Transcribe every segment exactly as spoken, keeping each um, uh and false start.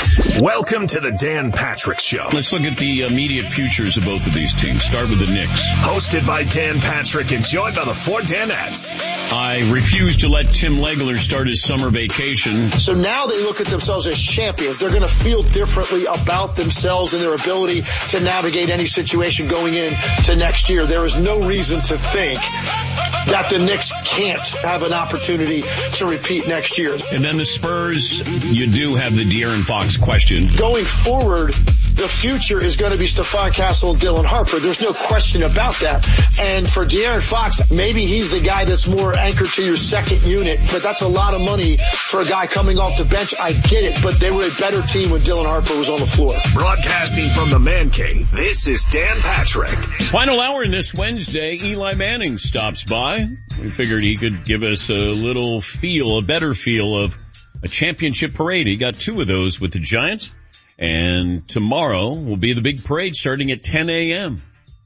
Welcome to the Dan Patrick Show. Let's look at the immediate futures of both of these teams. Start with the Knicks. Hosted by Dan Patrick and joined by the four Danettes. I refuse to let Tim Legler start his summer vacation. So now they look at themselves as champions. They're going to feel differently about themselves and their ability to navigate any situation going into next year. There is no reason to think that the Knicks can't have an opportunity to repeat next year. And then the Spurs, you do have the De'Aaron Fox question. Going forward, the future is going to be Stephon Castle and Dylan Harper. There's no question about that. And for De'Aaron Fox, maybe he's the guy that's more anchored to your second unit, but that's a lot of money for a guy coming off the bench. I get it, but they were a better team when Dylan Harper was on the floor. Broadcasting from the Man Cave, this is Dan Patrick. Final hour this Wednesday, Eli Manning stops by. We figured he could give us a little feel, a better feel of a championship parade. He got two of those with the Giants. And tomorrow will be the big parade starting at ten a.m.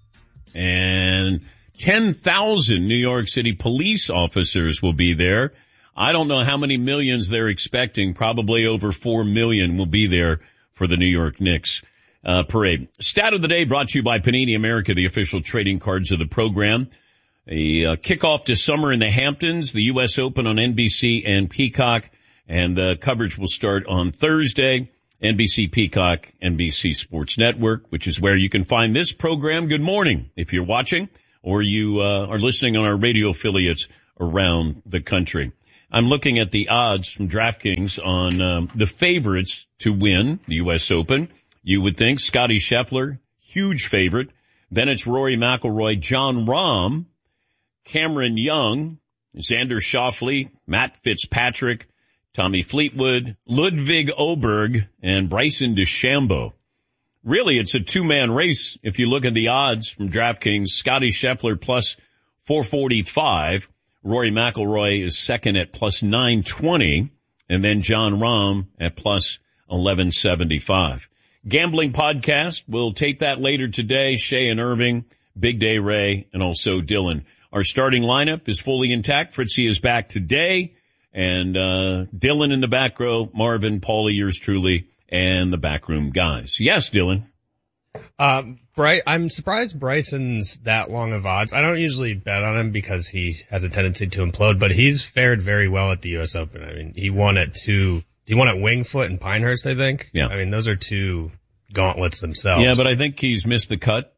And ten thousand New York City police officers will be there. I don't know how many millions they're expecting. Probably over four million will be there for the New York Knicks uh, parade. Stat of the day brought to you by Panini America, the official trading cards of the program. A uh, kickoff to summer in the Hamptons, the U S Open on N B C and Peacock. And the coverage will start on Thursday. N B C Peacock, N B C Sports Network, which is where you can find this program. Good morning if you're watching or you uh, are listening on our radio affiliates around the country. I'm looking at the odds from DraftKings on um, the favorites to win the U S Open. You would think Scottie Scheffler, huge favorite. Then it's Rory McIlroy, Jon Rahm, Cameron Young, Xander Schauffele, Matt Fitzpatrick, Tommy Fleetwood, Ludwig Oberg, and Bryson DeChambeau. Really, it's a two-man race. If you look at the odds from DraftKings, Scottie Scheffler plus four forty-five. Rory McIlroy is second at plus nine twenty. And then Jon Rahm at plus eleven seventy-five. Gambling podcast. We'll tape that later today. Shay and Irving, Big Day Ray, and also Dylan. Our starting lineup is fully intact. Fritzy is back today. And, uh, Dylan in the back row, Marvin, Paulie, yours truly, and the backroom guys. Yes, Dylan. Um, Bry- I'm surprised Bryson's that long of odds. I don't usually bet on him because he has a tendency to implode, but he's fared very well at the U S Open. I mean, he won at two, he won at Winged Foot and Pinehurst, I think. Yeah. I mean, those are two gauntlets themselves. Yeah, but I think he's missed the cut,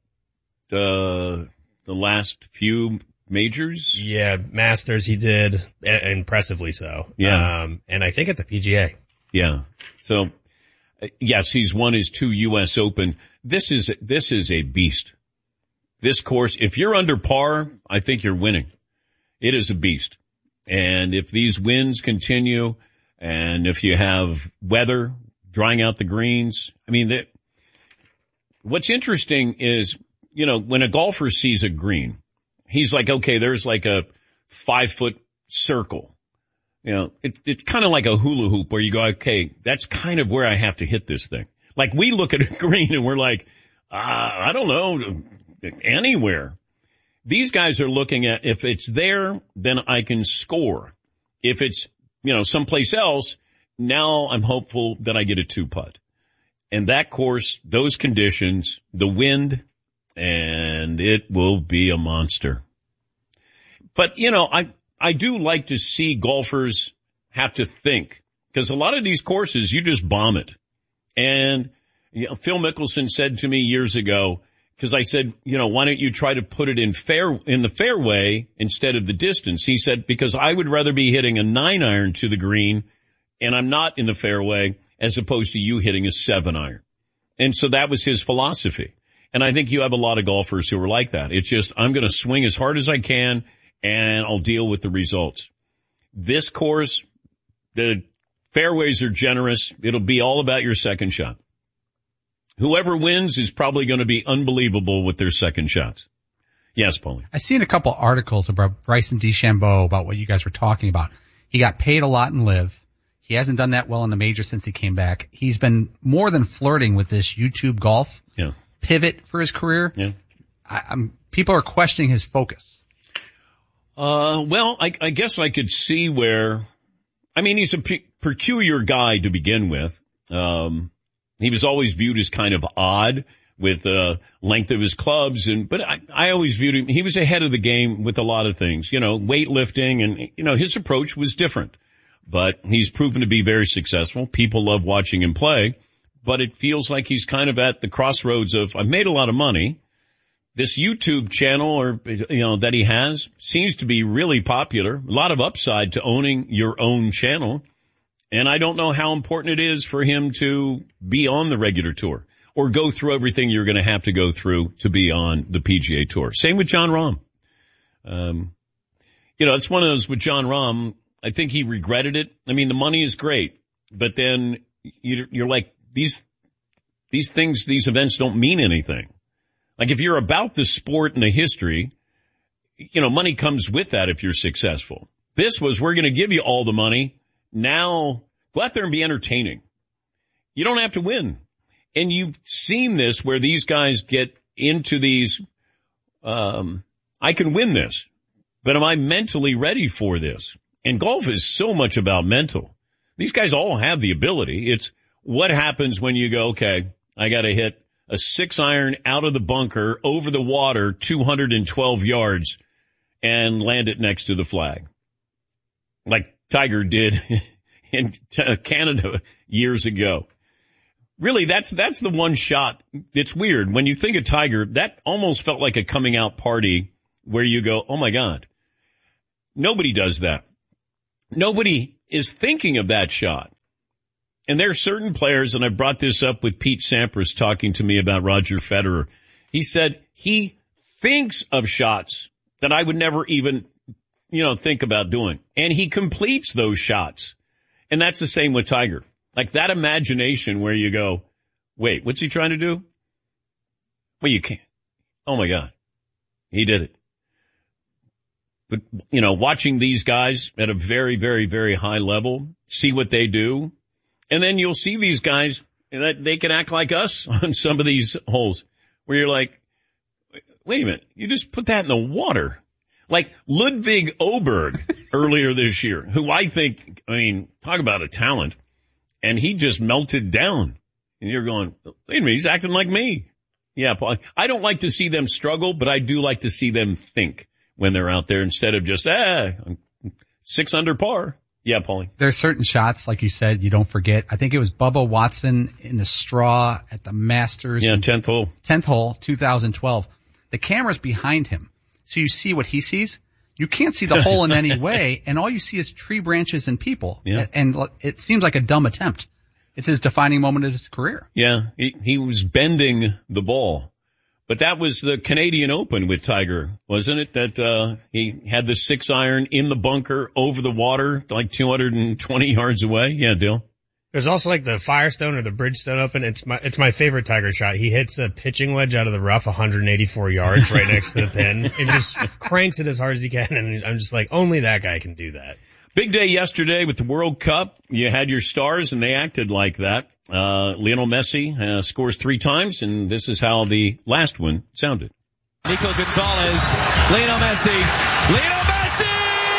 uh, the last few majors. Yeah, Masters he did, a- impressively so. Yeah. Um, and I think at the P G A. Yeah. So, uh, yes, he's won his two U S Open. This is, this is a beast. This course, if you're under par, I think you're winning. It is a beast. And if these winds continue and if you have weather drying out the greens, I mean, that, what's interesting is, you know, when a golfer sees a green, he's like, okay, there's like a five foot circle. You know, it, it's kind of like a hula hoop where you go, okay, that's kind of where I have to hit this thing. Like we look at a green and we're like, uh, I don't know, anywhere. These guys are looking at if it's there, then I can score. If it's, you know, someplace else, now I'm hopeful that I get a two putt. And that course, those conditions, the wind, and it will be a monster. But, you know, I, I do like to see golfers have to think because a lot of these courses, you just bomb it. And, you know, Phil Mickelson said to me years ago, because I said, you know, why don't you try to put it in fair, in the fairway instead of the distance? He said, because I would rather be hitting a nine iron to the green and I'm not in the fairway as opposed to you hitting a seven iron. And so that was his philosophy. And I think you have a lot of golfers who are like that. It's just, I'm going to swing as hard as I can and I'll deal with the results. This course, the fairways are generous. It'll be all about your second shot. Whoever wins is probably going to be unbelievable with their second shots. Yes, Paulie. I've seen a couple articles about Bryson DeChambeau, about what you guys were talking about. He got paid a lot in Live. He hasn't done that well in the major since he came back. He's been more than flirting with this YouTube golf yeah. pivot for his career. Yeah. I, I'm, people are questioning his focus. Uh, well, I, I guess I could see where, I mean, he's a pe- peculiar guy to begin with. Um, he was always viewed as kind of odd with the uh, length of his clubs, and but I, I always viewed him. He was ahead of the game with a lot of things, you know, weightlifting, and you know his approach was different. But he's proven to be very successful. People love watching him play, but it feels like he's kind of at the crossroads of I've made a lot of money. This YouTube channel, or you know, that he has seems to be really popular. A lot of upside to owning your own channel. And I don't know how important it is for him to be on the regular tour or go through everything you're going to have to go through to be on the P G A Tour. Same with Jon Rahm. Um, you know, it's one of those with Jon Rahm. I think he regretted it. I mean, the money is great, but then you're, you're like, these, these things, these events don't mean anything. Like if you're about the sport and the history, you know, money comes with that if you're successful. This was, we're going to give you all the money. Now go out there and be entertaining. You don't have to win. And you've seen this where these guys get into these, um, I can win this, but am I mentally ready for this? And golf is so much about mental. These guys all have the ability. It's what happens when you go, okay, I got to hit a six iron out of the bunker over the water, two hundred twelve yards, and land it next to the flag. Like Tiger did in Canada years ago. Really, that's, that's the one shot. It's weird. When you think of Tiger, that almost felt like a coming out party where you go, oh my God. Nobody does that. Nobody is thinking of that shot. And there are certain players, and I brought this up with Pete Sampras talking to me about Roger Federer. He said he thinks of shots that I would never even, you know, think about doing. And he completes those shots. And that's the same with Tiger. Like that imagination where you go, wait, what's he trying to do? Well, you can't. Oh my God. He did it. But, you know, watching these guys at a very, very, very high level, see what they do. And then you'll see these guys that they can act like us on some of these holes where you're like, wait a minute, you just put that in the water. Like Ludwig Oberg earlier this year, who I think, I mean, talk about a talent. And he just melted down. And you're going, wait a minute, he's acting like me. Yeah, Paul. I don't like to see them struggle, but I do like to see them think when they're out there instead of just, ah, six under par. Yeah, Paulie. There are certain shots, like you said, you don't forget. I think it was Bubba Watson in the straw at the Masters. Yeah, tenth hole. tenth hole, two thousand twelve. The camera's behind him, so you see what he sees. You can't see the hole in any way, and all you see is tree branches and people. Yeah. And it seems like a dumb attempt. It's his defining moment of his career. Yeah, he, he was bending the ball. But that was the Canadian Open with Tiger, wasn't it? That uh he had the six iron in the bunker over the water, like two hundred twenty yards away. Yeah, Dill. There's also like the Firestone or the Bridgestone Open. It's my it's my favorite Tiger shot. He hits a pitching wedge out of the rough one hundred eighty-four yards right next to the pin and just cranks it as hard as he can. And I'm just like, only that guy can do that. Big day yesterday with the World Cup. You had your stars, and they acted like that. Uh, Lionel Messi uh, scores three times, and this is how the last one sounded. Nico Gonzalez, Lionel Messi, Lionel Messi!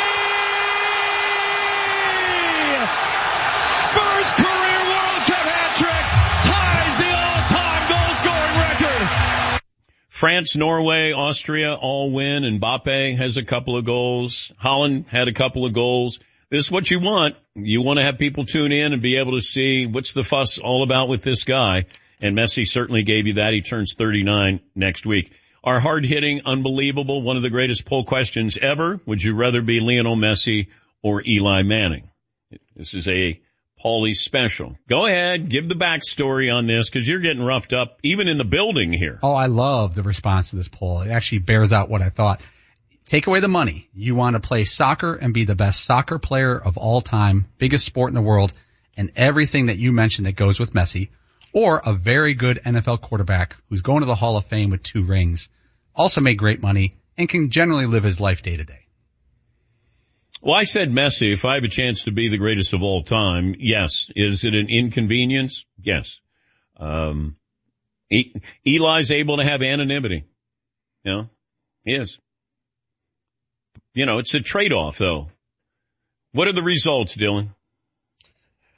First career World Cup hat-trick, ties the all-time goal-scoring record. France, Norway, Austria all win. Mbappe has a couple of goals. Holland had a couple of goals. This is what you want. You want to have people tune in and be able to see what's the fuss all about with this guy. And Messi certainly gave you that. He turns thirty-nine next week. Our hard-hitting, unbelievable, one of the greatest poll questions ever. Would you rather be Lionel Messi or Eli Manning? This is a Paulie special. Go ahead, give the backstory on this, because you're getting roughed up even in the building here. Oh, I love the response to this poll. It actually bears out what I thought. Take away the money. You want to play soccer and be the best soccer player of all time, biggest sport in the world, and everything that you mentioned that goes with Messi, or a very good N F L quarterback who's going to the Hall of Fame with two rings, also made great money, and can generally live his life day to day. Well, I said Messi. If I have a chance to be the greatest of all time, yes. Is it an inconvenience? Yes. Um, e- Eli's able to have anonymity. You know, he is. You know, it's a trade-off, though. What are the results, Dylan?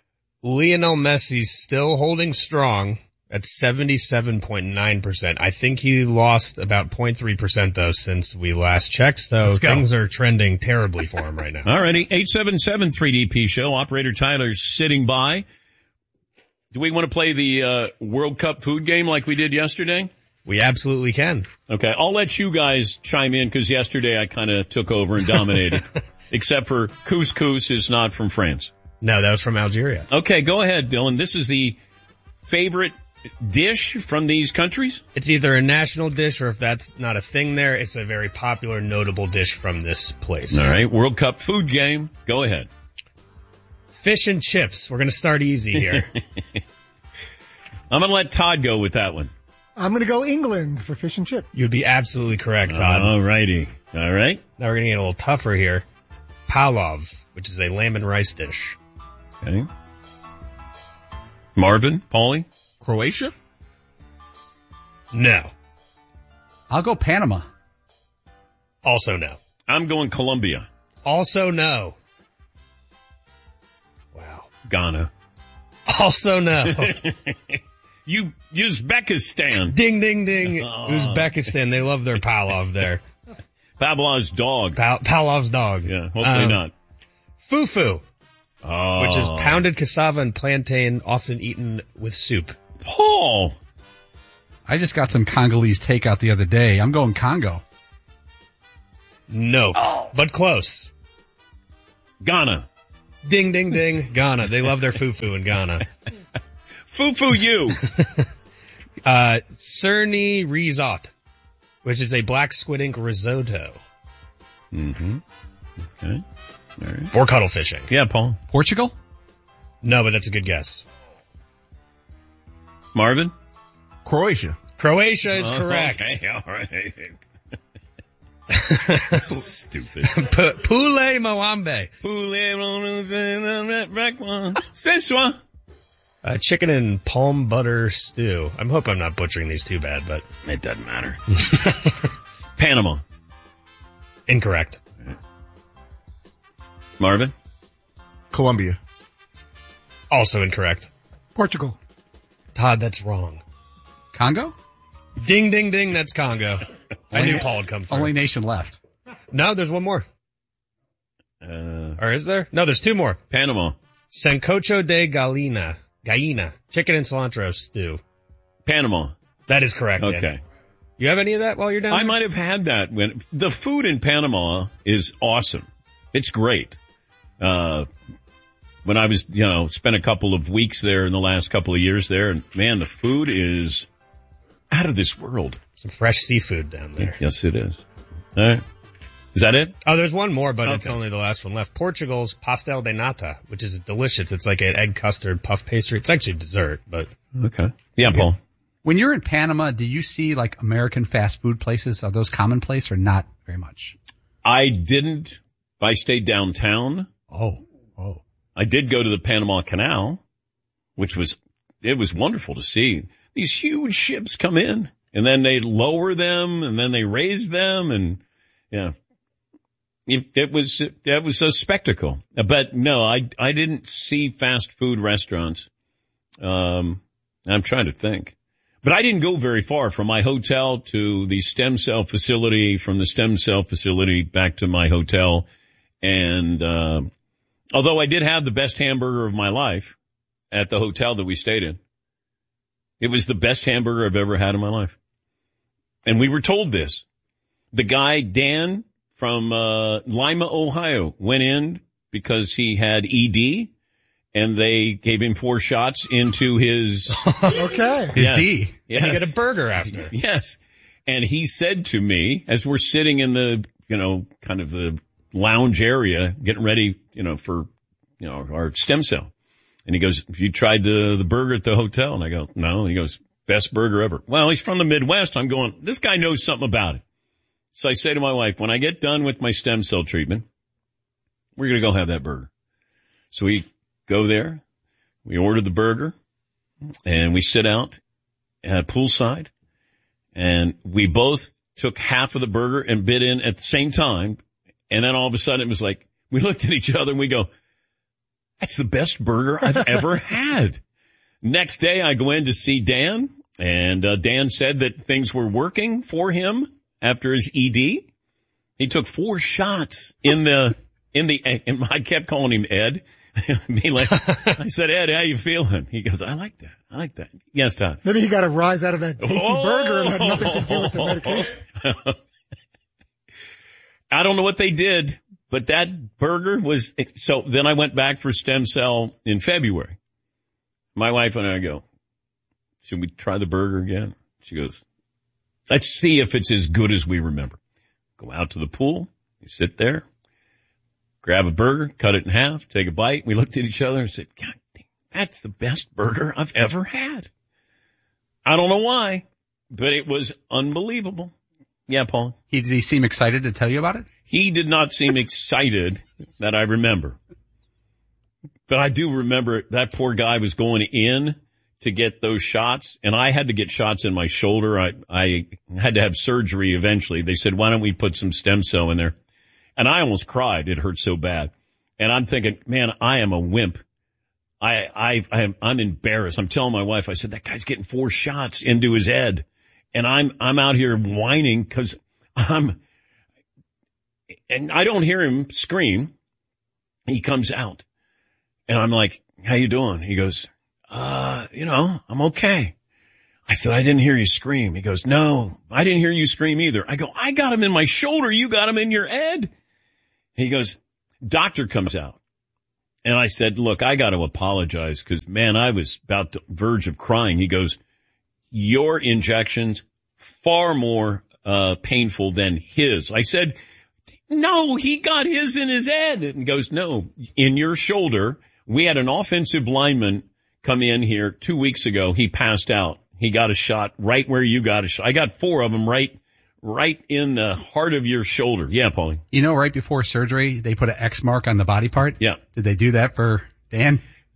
Lionel Messi's still holding strong at seventy-seven point nine percent. I think he lost about zero point three percent though since we last checked, so things are trending terribly for him right now. All righty, eight seven seven three D P show. Operator Tyler's sitting by. Do we want to play the uh, World Cup food game like we did yesterday? We absolutely can. Okay, I'll let you guys chime in because yesterday I kind of took over and dominated. Except for couscous is not from France. No, that was from Algeria. Okay, go ahead, Dylan. This is the favorite dish from these countries? It's either a national dish or if that's not a thing there, it's a very popular, notable dish from this place. All right, World Cup food game. Go ahead. Fish and chips. We're going to start easy here. I'm going to let Todd go with that one. I'm going to go England for fish and chip. You'd be absolutely correct, Todd. All righty. All right. Now we're going to get a little tougher here. Palav, which is a lamb and rice dish. Okay. Marvin, Paulie? Croatia? No. I'll go Panama. Also no. I'm going Colombia. Also no. Wow. Ghana. Also no. You, Uzbekistan. Ding, ding, ding. Oh. Uzbekistan, they love their Palav there. Pavlov's dog. Pa- Palov's dog. Yeah, hopefully um, not. Fufu, Oh. which is pounded cassava and plantain, often eaten with soup. Paul. I just got some Congolese takeout the other day. I'm going Congo. No, Oh. but close. Ghana. Ding, ding, ding. Ghana. They love their fufu in Ghana. Fufu you. uh, Cerny risotto, which is a black squid ink risotto. Mm-hmm. Okay. All right. Or cuttlefish fishing. Yeah, Paul. Portugal? No, but that's a good guess. Marvin? Croatia. Croatia is Oh, correct. Okay, all right. So stupid. P- Poulet Moambe. C'est ça. Uh, chicken and palm butter stew. I hope I'm not butchering these too bad, but It doesn't matter. Panama. incorrect. Marvin? Colombia. Also incorrect. Portugal. Todd, that's wrong. Congo? Ding, ding, ding, that's Congo. I knew Paul would come through. Only nation left. No, there's one more. Uh, Or is there? No, there's two more. Panama. Sancocho de gallina. Gallina. Chicken and cilantro stew. Panama. That is correct. Dan. Okay. You have any of that while you're down I there? might have had that when the food in Panama is awesome. It's great. Uh, when I was, you know, spent a couple of weeks there in the last couple of years there, and man, the food is out of this world. Some fresh seafood down there. Yes, it is. All right. Is that it? Oh, there's one more, but Okay. it's only the last one left. Portugal's pastel de nata, which is delicious. It's like an egg custard puff pastry. It's actually dessert, but Okay. Yeah, Paul. When you're in Panama, do you see like American fast food places? Are those commonplace or not very much? I didn't. I stayed downtown. Oh, oh. I did go to the Panama Canal, which was, it was wonderful to see. These huge ships come in, and then they lower them, and then they raise them, and, yeah. It, it was, it was a spectacle. But no, I, I didn't see fast food restaurants. Um, I'm trying to think. But I didn't go very far from my hotel to the stem cell facility, from the stem cell facility back to my hotel. And, uh, although I did have the best hamburger of my life at the hotel that we stayed in, it was the best hamburger I've ever had in my life. And we were told this. The guy, Dan, from, uh, Lima, Ohio, went in because he had E D, and they gave him four shots into his, Okay. yes, D. yes. and you get a burger after. Yes. And he said to me, as we're sitting in the, you know, kind of the lounge area, getting ready, you know, for, you know, our stem cell. And he goes, "Have you tried the, the burger at the hotel?" And I go, "No." And he goes, "Best burger ever." Well, he's from the Midwest. I'm going, this guy knows something about it. So I say to my wife, when I get done with my stem cell treatment, we're going to go have that burger. So we go there, we order the burger, and we sit out at poolside, and we both took half of the burger and bit in at the same time. And then all of a sudden it was like, we looked at each other and we go, That's the best burger I've ever had. Next day, I go in to see Dan, and uh, Dan said that things were working for him after his E D. He took four shots in the, in the, and I kept calling him Ed. Be like, I said, Ed, how you feeling? He goes, I like that. I like that. Yes, Todd. Maybe he got a rise out of that tasty oh! burger and had nothing to do with the medication. I don't know what they did, but that burger was, so then I went back for stem cell in February. My wife and I go, should we try the burger again? She goes, let's see if it's as good as we remember. Go out to the pool. We sit there, grab a burger, cut it in half, take a bite. We looked at each other and said, God dang, that's the best burger I've ever had. I don't know why, but it was unbelievable. Yeah, Paul. He, did he seem excited to tell you about it? He did not seem excited that I remember. But I do remember that poor guy was going in to get those shots, and I had to get shots in my shoulder. I, I had to have surgery eventually. They said, why don't we put some stem cell in there? And I almost cried. It hurt so bad. And I'm thinking, man, I am a wimp. I, I, I am, I'm embarrassed. I'm telling my wife, I said, that guy's getting four shots into his head. And I'm, I'm out here whining because I'm, and I don't hear him scream. He comes out and I'm like, how you doing? He goes, uh, you know, I'm okay. I said, I didn't hear you scream. He goes, no, I didn't hear you scream either. I go, I got him in my shoulder. You got him in your head. He goes, doctor comes out. And I said, look, I got to apologize because, man, I was about to verge of crying. He goes, your injections far more uh painful than his. I said, no, he got his in his head. And he goes, no, in your shoulder. We had an offensive lineman come in here two weeks ago. He passed out. He got a shot right where you got a shot. I got four of them right, right in the heart of your shoulder. Yeah, Paulie. You know, right before surgery, they put an X mark on the body part. Yeah. Did they do that for Dan?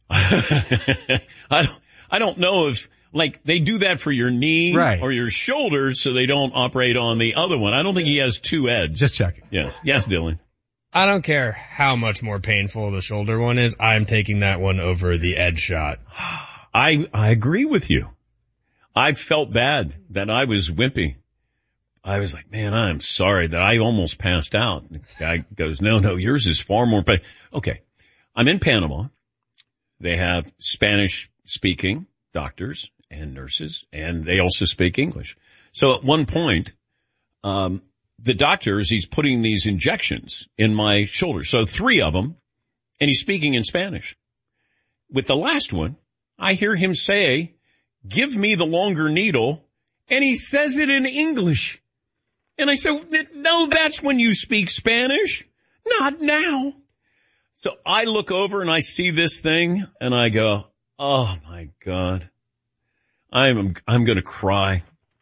I don't, I don't know if, like, they do that for your knee right. or your shoulder so they don't operate on the other one. I don't think he has two Eds. Just checking. Yes. Yes, Dylan. I don't care how much more painful the shoulder one is. I'm taking that one over the Ed shot. I, I agree with you. I felt bad that I was wimpy. I was like, man, I'm sorry that I almost passed out. The guy goes, no, no, yours is far more pain. Okay. I'm in Panama. They have Spanish speaking doctors and nurses, and they also speak English. So at one point, um, the doctor, as he's putting these injections in my shoulder, so three of them, and he's speaking in Spanish. With the last one, I hear him say, give me the longer needle, and he says it in English. And I said, no, that's when you speak Spanish. Not now. So I look over and I see this thing, and I go, oh, my God. I'm, I'm going to cry.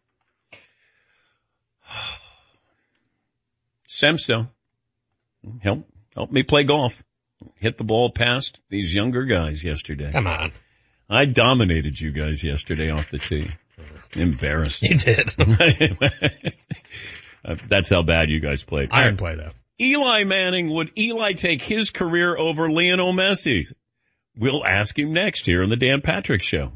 Stem cell. Help, help me play golf. Hit the ball past these younger guys yesterday. Come on. I dominated you guys yesterday off the tee. Embarrassed. You did. That's how bad you guys played. Iron play, though. Eli Manning, would Eli take his career over Lionel Messi's? We'll ask him next here on the Dan Patrick Show.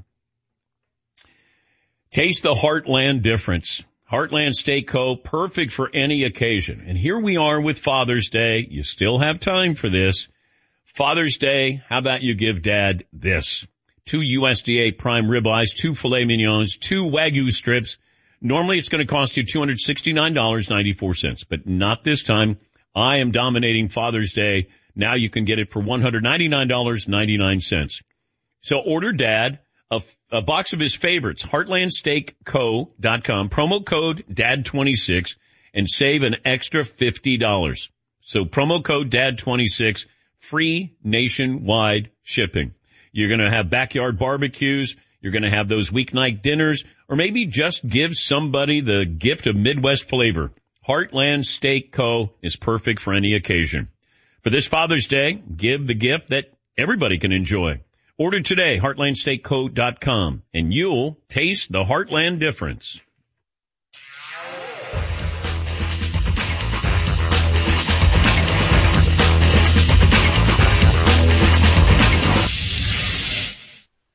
Taste the Heartland difference. Heartland Steak Co., perfect for any occasion. And here we are with Father's Day. You still have time for this. Father's Day, how about you give Dad this? Two U S D A prime ribeyes, two filet mignons, two Wagyu strips. Normally it's going to cost you two hundred sixty-nine dollars and ninety-four cents, but not this time. I am dominating Father's Day. Now you can get it for one hundred ninety-nine dollars and ninety-nine cents. So order Dad a, a box of his favorites, heartland steak co dot com, promo code D A D twenty-six, and save an extra fifty dollars. So promo code D A D twenty-six, free nationwide shipping. You're going to have backyard barbecues. You're going to have those weeknight dinners, or maybe just give somebody the gift of Midwest flavor. Heartland Steak Co. is perfect for any occasion. For this Father's Day, give the gift that everybody can enjoy. Order today, heartland steak co dot com, and you'll taste the Heartland difference.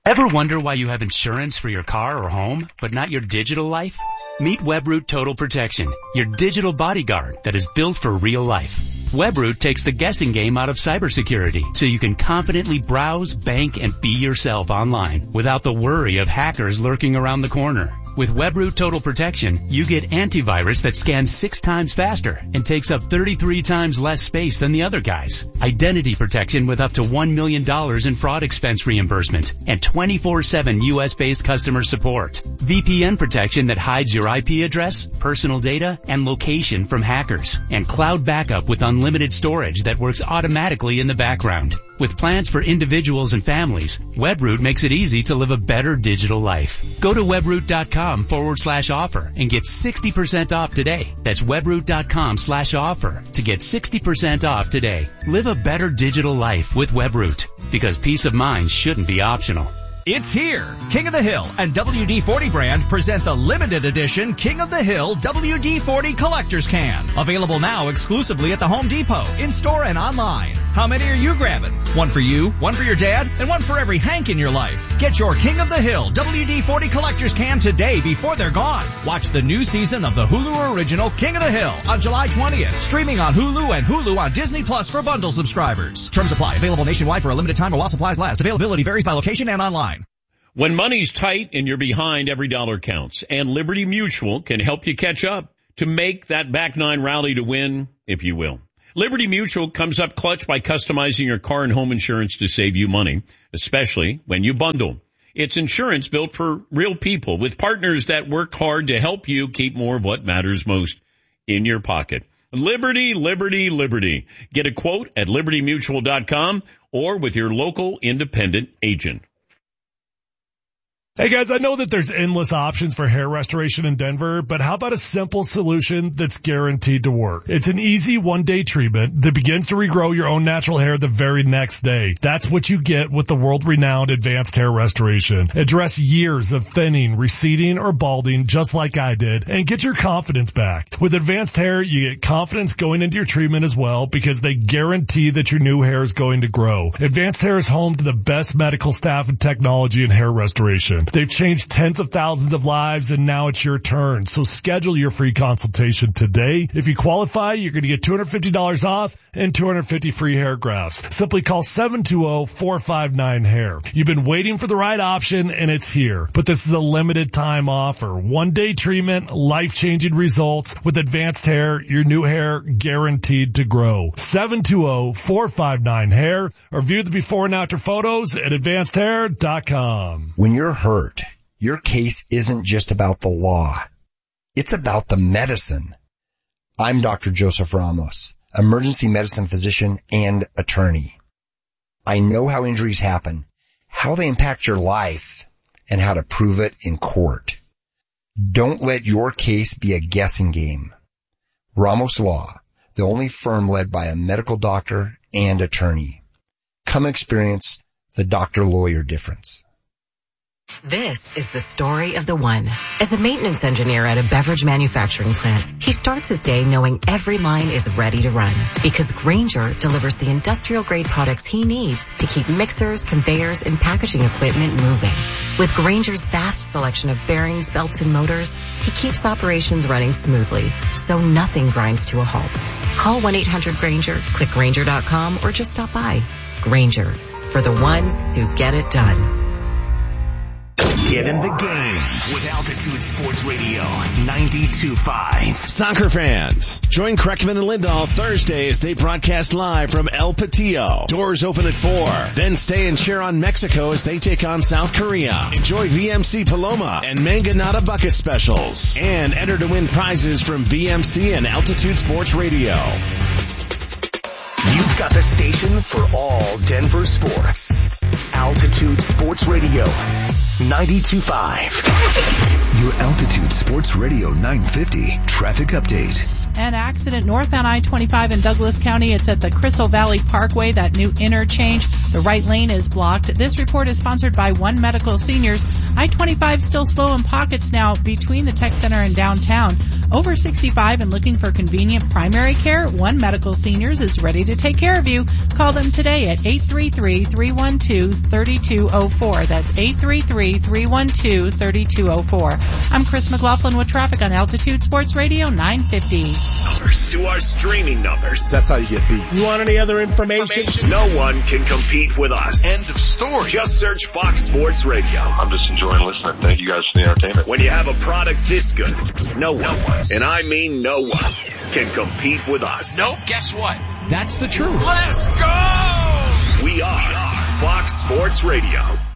Ever wonder why you have insurance for your car or home, but not your digital life? Meet Webroot Total Protection, your digital bodyguard that is built for real life. Webroot takes the guessing game out of cybersecurity, so you can confidently browse, bank, and be yourself online without the worry of hackers lurking around the corner. With Webroot Total Protection, you get antivirus that scans six times faster and takes up thirty-three times less space than the other guys. Identity protection with up to one million dollars in fraud expense reimbursement and twenty-four seven U S-based customer support. V P N protection that hides your I P address, personal data, and location from hackers. And cloud backup with unlimited storage that works automatically in the background. With plans for individuals and families, Webroot makes it easy to live a better digital life. Go to webroot.com forward slash offer and get sixty percent off today. That's webroot.com slash offer to get sixty percent off today. Live a better digital life with Webroot, because peace of mind shouldn't be optional. It's here. King of the Hill and W D forty brand present the limited edition King of the Hill W D forty Collector's Can. Available now exclusively at the Home Depot, in-store and online. How many are you grabbing? One for you, one for your dad, and one for every Hank in your life. Get your King of the Hill W D forty Collector's Can today before they're gone. Watch the new season of the Hulu original King of the Hill on July twentieth. Streaming on Hulu and Hulu on Disney Plus for bundle subscribers. Terms apply. Available nationwide for a limited time while supplies last. Availability varies by location and online. When money's tight and you're behind, every dollar counts. And Liberty Mutual can help you catch up to make that back nine rally to win, if you will. Liberty Mutual comes up clutch by customizing your car and home insurance to save you money, especially when you bundle. It's insurance built for real people with partners that work hard to help you keep more of what matters most in your pocket. Liberty, Liberty, Liberty. Get a quote at liberty mutual dot com or with your local independent agent. Hey guys, I know that there's endless options for hair restoration in Denver, but how about a simple solution that's guaranteed to work? It's an easy one-day treatment that begins to regrow your own natural hair the very next day. That's what you get with the world-renowned Advanced Hair Restoration. Address years of thinning, receding, or balding just like I did, and get your confidence back. With Advanced Hair, you get confidence going into your treatment as well because they guarantee that your new hair is going to grow. Advanced Hair is home to the best medical staff and technology in hair restoration. They've changed tens of thousands of lives, and now it's your turn. So schedule your free consultation today. If you qualify, you're going to get two hundred fifty dollars off and two hundred fifty free hair grafts. Simply call seven two zero, four five nine, hair. You've been waiting for the right option, and it's here. But this is a limited time offer. One-day treatment, life-changing results. With Advanced Hair, your new hair guaranteed to grow. seven two zero, four five nine, hair, or view the before and after photos at advanced hair dot com. When you're hurt, your case isn't just about the law. It's about the medicine. I'm Doctor Joseph Ramos, emergency medicine physician and attorney. I know how injuries happen, how they impact your life, and how to prove it in court. Don't let your case be a guessing game. Ramos Law, the only firm led by a medical doctor and attorney. Come experience the doctor-lawyer difference. This is the story of the one. As a maintenance engineer at a beverage manufacturing plant, he starts his day knowing every line is ready to run because Grainger delivers the industrial-grade products he needs to keep mixers, conveyors, and packaging equipment moving. With Grainger's vast selection of bearings, belts, and motors, he keeps operations running smoothly, so nothing grinds to a halt. Call one eight hundred Grainger, click Grainger dot com, or just stop by. Grainger, for the ones who get it done. Get in the game with Altitude Sports Radio ninety-two point five. Soccer fans, join Kreckman and Lindahl Thursday as they broadcast live from El Patillo. Doors open at four. Then stay and cheer on Mexico as they take on South Korea. Enjoy V M C Paloma and Manganata bucket specials. And enter to win prizes from V M C and Altitude Sports Radio. You've got the station for all Denver sports. Altitude Sports Radio ninety-two point five. Your Altitude Sports Radio nine fifty traffic update. An accident northbound I twenty-five in Douglas County. It's at the Crystal Valley Parkway, that new interchange. The right lane is blocked. This report is sponsored by One Medical Seniors. I twenty-five still slow in pockets now between the Tech Center and downtown. Over sixty-five and looking for convenient primary care? One Medical Seniors is ready to take care of you. Call them today at eight three three, three one two, three two zero four. That's eight three three, three one two, three two zero four. I'm Chris McLaughlin with traffic on Altitude Sports Radio nine fifty. Numbers to our streaming numbers. That's how you get beat. You want any other information? No one can compete with us. End of story. Just search Fox Sports Radio. I'm just enjoying listening. Thank you guys for the entertainment. When you have a product this good, no one, and I mean no one, can compete with us. Nope, guess what? That's the truth. Let's go! We are Fox Sports Radio.